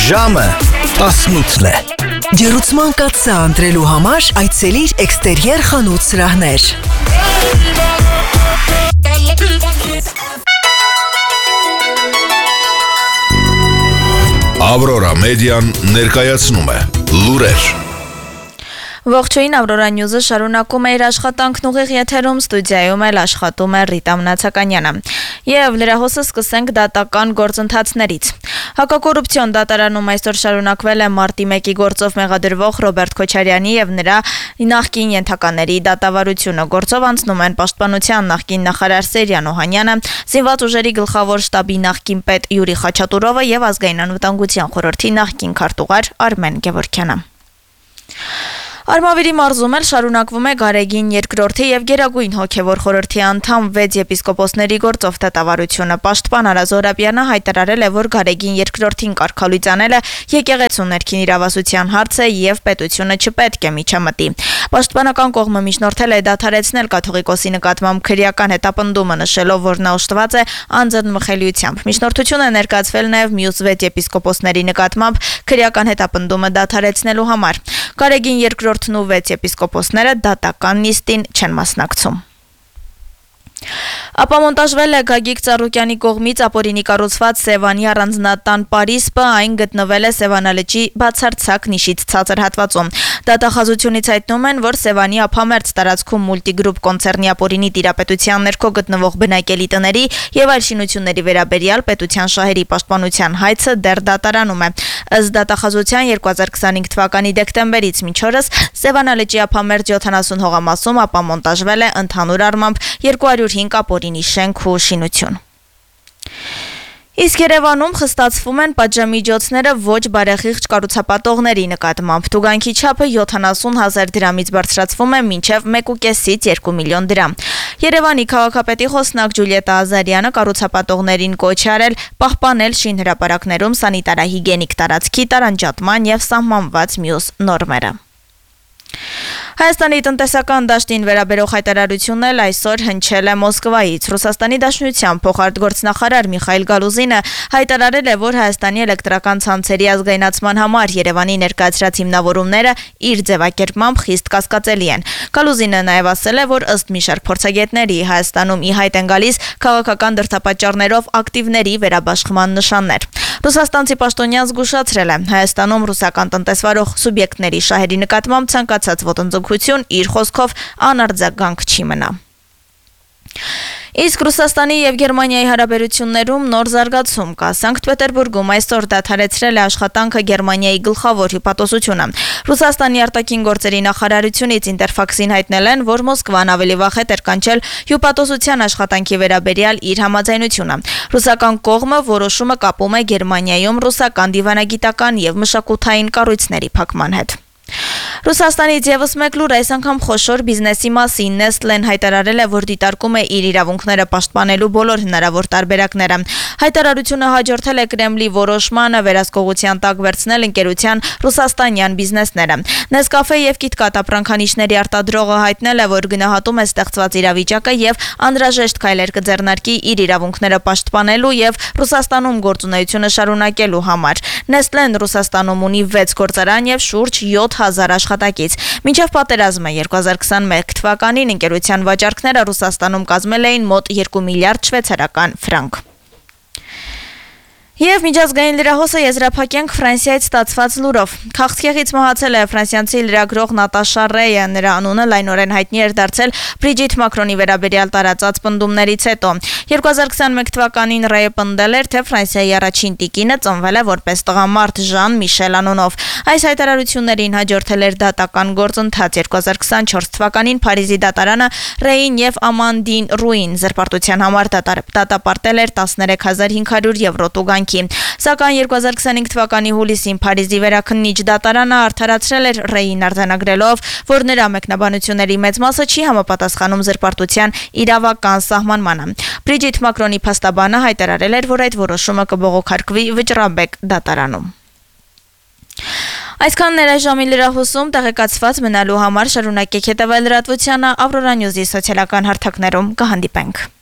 Ժամը 18-ն է։ Ջերուցման կաթսա ընտրելու համար այցելիր Էքստերիեր խանութ սրահներ։ Ավրորա մեդիան ներկայացնում է լուրեր։ Ողջույն, Ավրորա Նյուզը շարունակում է իր աշխատանքն ուղիղ եթերում, ստուդիայում էլ աշխատում է Ռիտա Մնացականյանը։ Եվ լրահոսը սկսենք դատական գործընթացներից։ Հակակոռուպցիոն դատարանում այսօր շարունակվել է մարտի 1-ի գործով մեղադրվող Ռոբերտ Քոչարյանի եւ նրա նախկին ենթակաների դատավարությունը։ Գործով անցնում են Պաշտպանության նախկին նախարար Սերյան Օհանյանը, Զինված ուժերի գլխավոր շտաբի նախկին պետ Յուրի Խաչատուրովը եւ Ազգային անվտանգության խորհրդի նախկին քարտուղար Արմեն Գևորգյանը։ Արմավիրի մարզում էլ շարունակվում է Գարեգին II եւ Գերագույն հոգեվոր խորհրդի անդամ 6 եպիսկոպոսների գործով դատավարությունը։ Պաշտպան Արա Զոհրաբյանը հայտարարել է, որ Գարեգին II-ին կարգալույց անելը եկեղեցու ներքին իրավասության հարց է եւ պետությունը չպետք է միջամտի։ Պաշտպանական կողմը միջնորդել է դադարեցնել կաթողիկոսի նկատմամբ քրեական հետապնդումը, նշելով, որ նա ուշտված է անձնմխելիությամբ։ Միջնորդությունը ներկայացվել նաեւ մյուս 6 եպիսկոպոսների նկատմամբ քրեական հետապնդումը դադարեցնելու համար։ Գարեգին II-ն ու 6 եպիսկոպոսները դատական նիստին չեն մասնակցում։ Ապամոնտաժվել է Գագիկ Ծառուկյանի կողմից ապօրինի կառուցված Սևանի առանձնատան Պարիսպը, այն գտնվել է Սևանալճի բացարձակ նիշից ցածր հատվածում։ Դատախազությունից հայտնում են, որ Սևանի ափամերձ տարածքում Մուլտիգրուպ կոնցեռնի ապօրինի տիրապետության ներքո գտնվող բնակելի տների եւ այլ շինությունների վերաբերյալ պետության շահերի պաշտպանության հայցը դեռ դատարանում է։ Ըստ դատախազության 2025 թվականի դեկտեմբերից մինչ օրս Սևանալճի ափամերձ 70 հողամասում ապամոնտաժվել է ընդհանուր առմամբ 205 ապօրինի շենք ու շինություն։ Իսկ Երևանում խստացվում են պատժամիջոցները ոչ բարեխիղճ կառուցապատողների նկատմամբ։ Թուգանքի չափը 70,000 դրամից բարձրացվում է մինչև 1,5-ից 2 միլիոն դրամ։ Երևանի քաղաքապետի խոսնակ Ջուլիետա Ազարյանը կառուցապատողներին կոչ է արել պահպանել շինհրապարակներում սանիտարահիգիենիկ տարածքի տարանջատման եւ սահմանված մյուս նորմերը։ Հայաստանի տնտեսական դաշտին վերաբերող հայտարարությունն էլ այսօր հնչել է Մոսկվայից։ Ռուսաստանի Դաշնության փոխարտգործնախարար Միխայիլ Գալուզինը հայտարարել է, որ Հայաստանի էլեկտրական ցանցերի ազգայնացման համար Երևանի ներկայացրած հիմնավորումները իր ձևակերպմամբ խիստ կասկածելի են։ Գալուզինը նաև ասել է, որ ըստ մի շարք փորձագետների Հայաստանում ի հայտ են գալիս քաղաքական դրդապատճառներով ակտիվների վերաբաշխման նշաններ։ Ռուսաստանցի պաշտոնյան զգուշացրել է, Հայաստանում ռուսական տնտեսվարող սուբյեկտների շահերի նկատմամբ ցանկացած ոտնձգություն իր խոսքով անարձագանք չի մնա։ Իսկ Ռուսաստանի եւ Գերմանիայի հարաբերություններում նոր զարգացում կա։ Սանկտ Պետերբուրգում այսօր դադարեցրել է աշխատանքը Գերմանիայի գլխավոր հյուպատոսությունը։ Ռուսաստանի արտաքին գործերի նախարարությունից Ինտերֆաքսին հայտնել են, որ Մոսկվան ավելի վաղ էր կանչել հյուպատոսության աշխատանքի վերաբերյալ իր համաձայնությունը։ Ռուսական կողմը որոշումը կապում է Գերմանիայում ռուսական դիվանագիտական եւ մշակութային կառույցների փակման հետ։ Ռուսաստանից եւս մեկ լուր, այս անգամ խոշոր բիզնեսի մասին։ Nestlé-ն հայտարարել է, որ դիտարկում է իր իրավունքները պաշտպանելու բոլոր հնարավոր տարբերակները։ Հայտարարությունը հաջորդել է Կրեմլի որոշմանը վերահսկողության տակ վերցնել ընկերության ռուսաստանյան բիզնեսները։ Nescafé եւ KitKat ապրանքանիշների արտադրողը հայտնել է, որ գնահատում է ստեղծված իրավիճակը եւ անհրաժեշտ քայլեր կձեռնարկի իր իրավունքները պաշտպանելու եւ Ռուսաստանում գործունեությունը շարունակելու համար։ Nestlé-ն Ռուսաստանում ունի 6 գործարան եւ շուրջ 7000 աշխատակից։ Մինչև պատերազմը 2021 թվականին ընկերության վաճառքները Ռուսաստանում կազմել էին մոտ 2 միլիարդ շվեյցարական ֆրանկ։ Եվ միջազգային լրահոսը եզրափակենք Ֆրանսիայից ստացված լուրով։ Քաղցկեղից մահացել է ֆրանսիացի լրագրող Նատաշա Ռեյը, նրա անունը լայնորեն հայտնի էր դարձել Բրիջիթ Մակրոնի վերաբերյալ տարածած պնդումներից հետո։ 2021 թվականին Ռեյը պնդել էր, թե Ֆրանսիայի առաջին տիկինը ծնվել է որպես տղամարդ Ժան Միշել անունով։ Այս հայտարարություններին հաջորդել էր դատական գործընթաց։ 2024 թվականին Փարիզի դատարանը Ռեյին եւ Ամանդին Ռուին զրպարտության համար դատապարտել էր 13500 եվրո տուգանքի։ Սակայն 2025 թվականի հուլիսին Փարիզի վերաքննիչ դատարանը արդարացրել էր Ռեյին արձանագրելով, որ նրա մեկնաբանությունների մեծ մասը չի համապատասխանում զրպարտության իրավական սահմանմանը։ Բրիջիթ Մակրոնի փաստաբանը հայտարարել էր, որ այդ որոշումը կբողոքարկվի վճռաբեկ դատարանում։ Այսքանն էր այս ժամի լրահոսում, տեղեկացված մնալու համար շարունակեք հետևել լրատվությանը, Ավրորա Նյուզի սոցիալական հարթակներում կհանդիպենք։